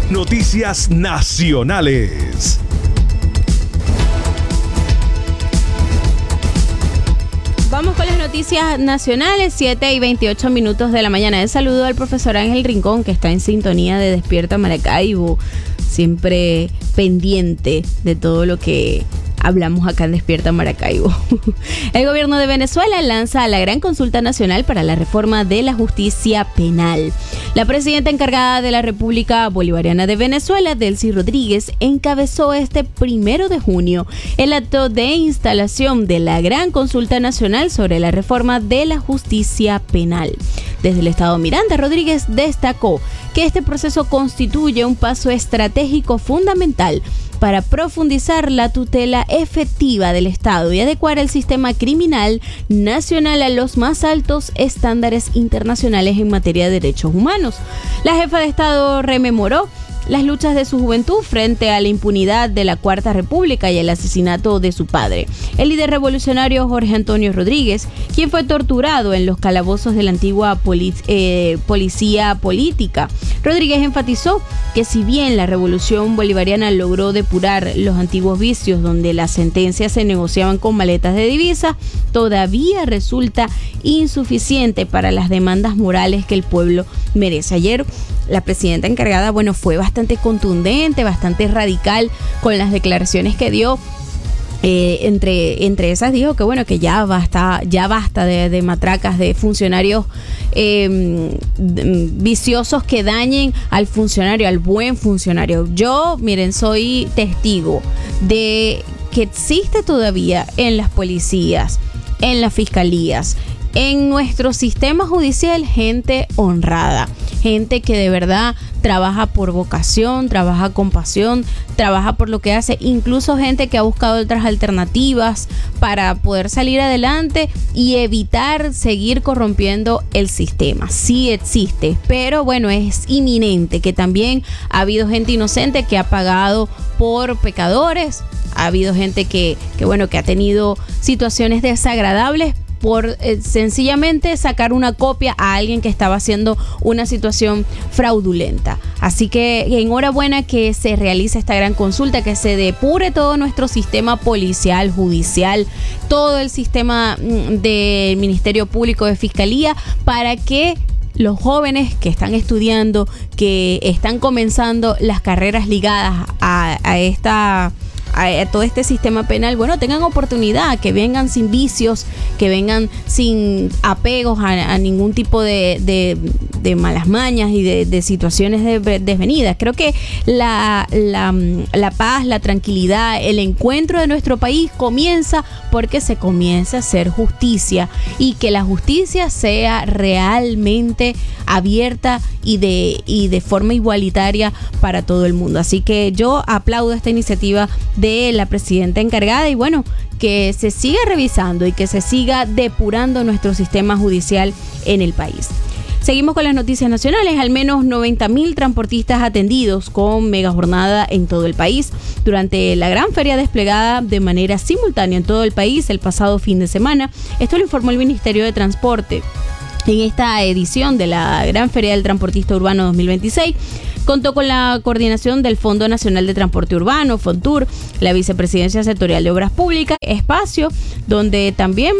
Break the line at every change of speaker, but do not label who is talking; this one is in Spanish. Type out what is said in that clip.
Noticias nacionales.
Vamos con las noticias nacionales, 7:28 de la mañana. El saludo al profesor Ángel Rincón, que está en sintonía de Despierta Maracaibo, siempre pendiente de todo lo que hablamos acá en Despierta Maracaibo. El gobierno de Venezuela lanza la gran consulta nacional para la reforma de la justicia penal. La presidenta encargada de la República Bolivariana de Venezuela, Delcy Rodríguez, encabezó este 1 de junio el acto de instalación de la gran consulta nacional sobre la reforma de la justicia penal. Desde el Estado Miranda, Rodríguez destacó que este proceso constituye un paso estratégico fundamental para profundizar la tutela efectiva del Estado y adecuar el sistema criminal nacional a los más altos estándares internacionales en materia de derechos humanos. La jefa de Estado rememoró las luchas de su juventud frente a la impunidad de la Cuarta República y el asesinato de su padre, el líder revolucionario Jorge Antonio Rodríguez, quien fue torturado en los calabozos de la antigua policía política. Rodríguez enfatizó que si bien la revolución bolivariana logró depurar los antiguos vicios donde las sentencias se negociaban con maletas de divisa, todavía resulta insuficiente para las demandas morales que el pueblo merece. Ayer la presidenta encargada, fue bastante contundente, bastante radical con las declaraciones que dio. Entre esas dijo que ya basta de matracas, de funcionarios viciosos que dañen al funcionario, al buen funcionario. Yo, soy testigo de que existe todavía en las policías, en las fiscalías, en nuestro sistema judicial, gente honrada, gente que de verdad trabaja por vocación, trabaja con pasión, trabaja por lo que hace, incluso gente que ha buscado otras alternativas para poder salir adelante y evitar seguir corrompiendo el sistema. Sí existe, pero es inminente que también ha habido gente inocente que ha pagado por pecadores, ha habido gente que ha tenido situaciones desagradables por sencillamente sacar una copia a alguien que estaba haciendo una situación fraudulenta. Así que enhorabuena que se realice esta gran consulta, que se depure todo nuestro sistema policial, judicial, todo el sistema del Ministerio Público, de Fiscalía, para que los jóvenes que están estudiando, que están comenzando las carreras ligadas a todo este sistema penal, tengan oportunidad, que vengan sin vicios, que vengan sin apegos a ningún tipo de malas mañas y de situaciones desvenidas. Creo que la paz, la tranquilidad, el encuentro de nuestro país comienza porque se comienza a hacer justicia, y que la justicia sea realmente abierta y de forma igualitaria para todo el mundo. Así que yo aplaudo esta iniciativa de la presidenta encargada, y que se siga revisando y que se siga depurando nuestro sistema judicial en el país. Seguimos con las noticias nacionales. Al menos 90,000 transportistas atendidos con mega jornada en todo el país durante la gran feria desplegada de manera simultánea en todo el país el pasado fin de semana. Esto lo informó el Ministerio de Transporte. En esta edición de la Gran Feria del Transportista Urbano 2026, contó con la coordinación del Fondo Nacional de Transporte Urbano, FONTUR, la Vicepresidencia Sectorial de Obras Públicas, espacio donde también